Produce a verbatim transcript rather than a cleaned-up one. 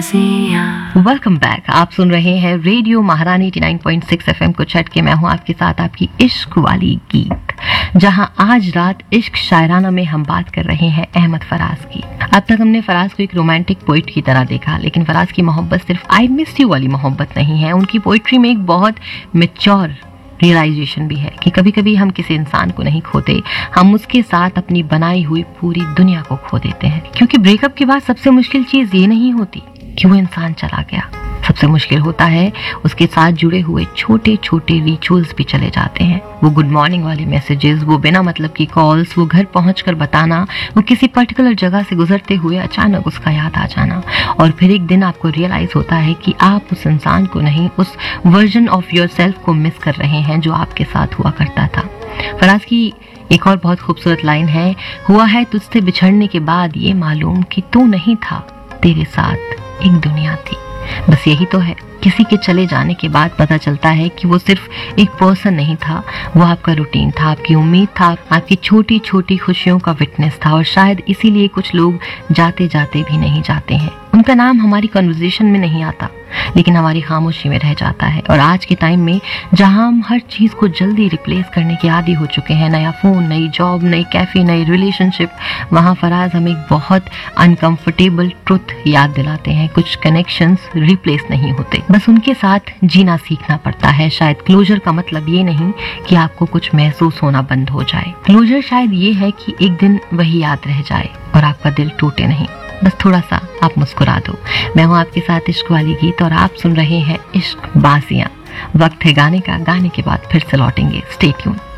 बाजियां। Welcome back. आप सुन रहे हैं रेडियो महारानी eighty nine point six FM को छट के। मैं हूं आपके साथ आपकी इश्क वाली गीत, जहां आज रात इश्क शायराना में हम बात कर रहे हैं अहमद फराज की। अब तक हमने फराज को एक रोमांटिक पोइट की तरह देखा, लेकिन फराज की मोहब्बत सिर्फ आई मिस यू वाली मोहब्बत नहीं है। उनकी पोइट्री में एक बहुत मैच्योर रियलाइजेशन भी है कि कभी कभी हम किसी इंसान को नहीं खोते, हम उसके साथ अपनी बनाई हुई पूरी दुनिया को खो देते हैं। क्योंकि ब्रेकअप के बाद सबसे मुश्किल चीज ये नहीं होती कि वो इंसान चला गया, सबसे मुश्किल होता है उसके साथ जुड़े हुए छोटे छोटे रिचुअल्स भी चले जाते हैं। वो गुड मॉर्निंग वाले मैसेजेस, वो बिना मतलब की कॉल्स, वो घर पहुंचकर बताना, वो किसी पर्टिकुलर जगह से गुजरते हुए अचानक उसका याद आ जाना, और फिर एक दिन आपको रियलाइज होता है कि आप उस इंसान को नहीं, उस वर्जन ऑफ योर सेल्फ को मिस कर रहे हैं जो आपके साथ हुआ करता था। फराज की एक और बहुत खूबसूरत लाइन है, हुआ है तुझसे बिछड़ने के बाद ये मालूम कि तू नहीं था, तेरे साथ एक दुनिया थी। बस यही तो है, किसी के चले जाने के बाद पता चलता है कि वो सिर्फ एक पर्सन नहीं था, वो आपका रूटीन था, आपकी उम्मीद था, आपकी छोटी छोटी खुशियों का विटनेस था। और शायद इसीलिए कुछ लोग जाते जाते भी नहीं जाते हैं। उनका नाम हमारी कन्वर्सेशन में नहीं आता, लेकिन हमारी खामोशी में रह जाता है। और आज के टाइम में जहां हम हर चीज को जल्दी रिप्लेस करने के आदी हो चुके हैं, नया फोन, नई जॉब, नई कैफे, नई रिलेशनशिप, वहां फराज हमें एक बहुत अनकंफर्टेबल ट्रुथ याद दिलाते हैं, कुछ कनेक्शंस रिप्लेस नहीं होते, बस उनके साथ जीना सीखना पड़ता है। शायद क्लोजर का मतलब ये नहीं कि आपको कुछ महसूस होना बंद हो जाए, क्लोजर शायद ये है कि एक दिन वही याद रह जाए और आपका दिल टूटे नहीं, बस थोड़ा सा आप मुस्कुरा दो। मैं हूं आपके साथ इश्क वाली गीत और आप सुन रहे हैं इश्क बाजियां। वक्त है गाने का, गाने के बाद फिर से लौटेंगे। Stay tune.